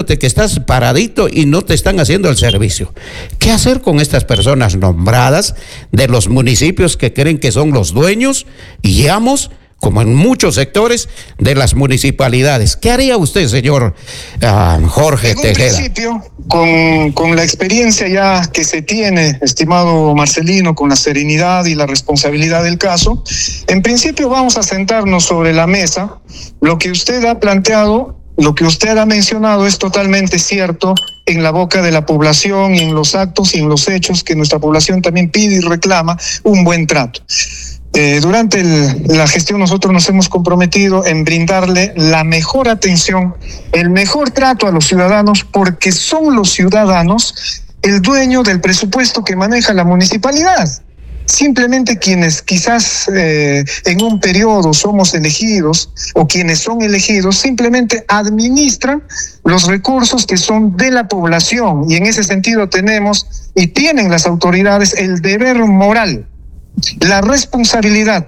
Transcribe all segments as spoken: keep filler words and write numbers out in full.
mirándote que estás paradito y no te están haciendo el servicio. ¿Qué hacer con estas personas nombradas de los municipios que creen que son los dueños y amos, como en muchos sectores de las municipalidades? ¿Qué haría usted, señor uh, Jorge en un Tejeda? principio, con, con la experiencia ya que se tiene, estimado Marcelino, con la serenidad y la responsabilidad del caso, en principio vamos a sentarnos sobre la mesa. Lo que usted ha planteado, lo que usted ha mencionado es totalmente cierto en la boca de la población y en los actos y en los hechos que nuestra población también pide y reclama un buen trato. Eh, durante el, la gestión nosotros nos hemos comprometido en brindarle la mejor atención, el mejor trato a los ciudadanos, porque son los ciudadanos el dueño del presupuesto que maneja la municipalidad. Simplemente quienes quizás eh, en un periodo somos elegidos o quienes son elegidos simplemente administran los recursos que son de la población, y en ese sentido tenemos y tienen las autoridades el deber moral, la responsabilidad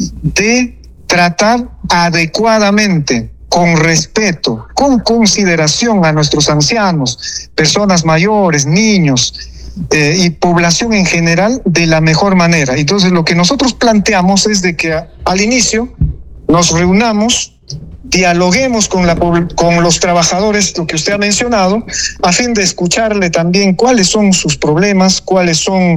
de tratar adecuadamente, con respeto, con consideración a nuestros ancianos, personas mayores, niños eh, y población en general de la mejor manera. Entonces lo que nosotros planteamos es de que a, al inicio nos reunamos, dialoguemos con, la, con los trabajadores, lo que usted ha mencionado, a fin de escucharle también cuáles son sus problemas, cuáles son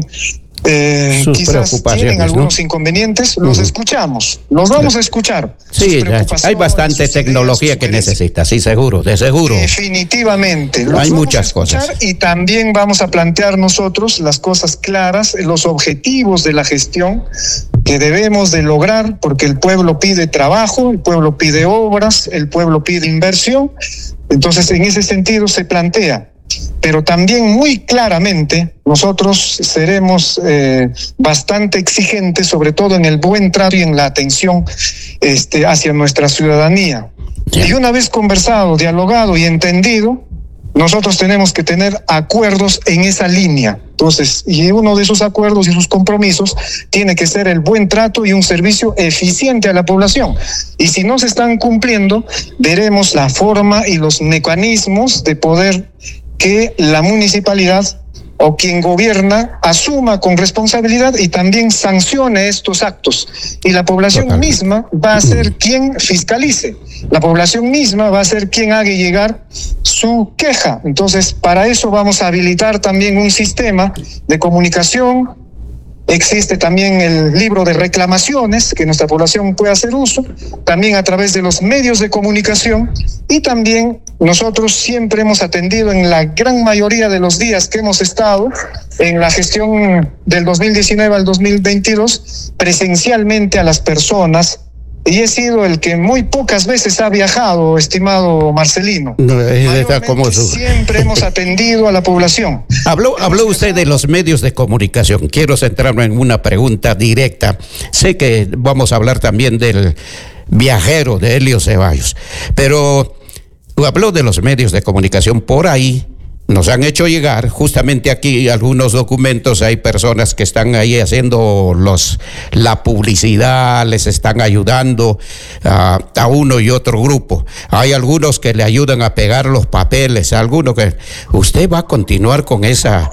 Eh, sus quizás tienen algunos ¿no? inconvenientes, los uh-huh. escuchamos, los vamos a escuchar. Sí, hay bastante tecnología que necesita, sí, seguro, de seguro. Definitivamente. Hay muchas cosas. Y también vamos a plantear nosotros las cosas claras, los objetivos de la gestión que debemos de lograr, porque el pueblo pide trabajo, el pueblo pide obras, el pueblo pide inversión. Entonces, en ese sentido se plantea. Pero también muy claramente nosotros seremos eh, bastante exigentes, sobre todo en el buen trato y en la atención este, hacia nuestra ciudadanía. Yeah. Y una vez conversado, dialogado y entendido, nosotros tenemos que tener acuerdos en esa línea. Entonces, y uno de esos acuerdos y esos compromisos tiene que ser el buen trato y un servicio eficiente a la población. Y si no se están cumpliendo, veremos la forma y los mecanismos de poder que la municipalidad o quien gobierna asuma con responsabilidad y también sancione estos actos. Y la población Totalmente. misma va a ser quien fiscalice. La población misma va a ser quien haga llegar su queja. Entonces, para eso vamos a habilitar también un sistema de comunicación. Existe también el libro de reclamaciones que nuestra población puede hacer uso, también a través de los medios de comunicación, y también nosotros siempre hemos atendido en la gran mayoría de los días que hemos estado en la gestión del dos mil diecinueve al dos mil veintidós presencialmente a las personas. Y he sido el que muy pocas veces ha viajado, estimado Marcelino. No, está como su... Siempre hemos atendido a la población. Habló, habló usted de los medios de comunicación. Quiero centrarme en una pregunta directa. Sé que vamos a hablar también del viajero de Helio Ceballos, pero habló de los medios de comunicación. Por ahí nos han hecho llegar justamente aquí algunos documentos. Hay personas que están ahí haciendo los la publicidad, les están ayudando a, a uno y otro grupo. Hay algunos que le ayudan a pegar los papeles, algunos que... Usted va a continuar con esa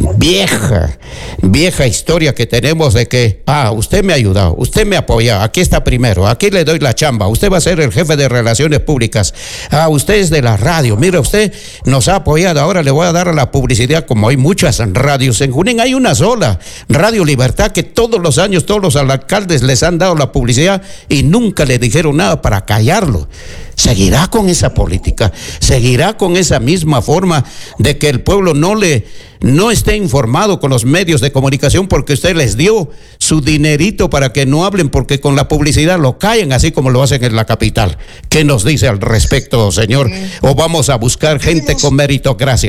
vieja, vieja historia que tenemos de que, ah, usted me ha ayudado, usted me ha apoyado, aquí está primero, aquí le doy la chamba, usted va a ser el jefe de relaciones públicas, ah, usted es de la radio, mira, usted nos ha apoyado, ahora le voy a dar a la publicidad. Como hay muchas radios en Junín, hay una sola, Radio Libertad, que todos los años todos los alcaldes les han dado la publicidad y nunca le dijeron nada para callarlo. Seguirá con esa política, seguirá con esa misma forma de que el pueblo no le no esté informado con los medios de comunicación, porque usted les dio su dinerito para que no hablen, porque con la publicidad lo callan, así como lo hacen en la capital. ¿Qué nos dice al respecto, señor? ¿O vamos a buscar gente con meritocracia?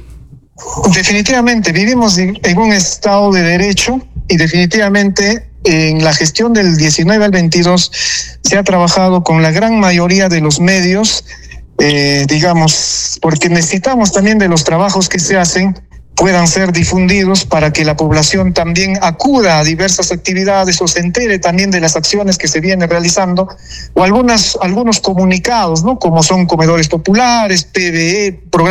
Definitivamente vivimos en un estado de derecho, y definitivamente en la gestión del diecinueve al veintidós se ha trabajado con la gran mayoría de los medios, eh, digamos, porque necesitamos también de los trabajos que se hacen puedan ser difundidos para que la población también acuda a diversas actividades o se entere también de las acciones que se vienen realizando, o algunas algunos comunicados, ¿no? Como son comedores populares, P B E, programas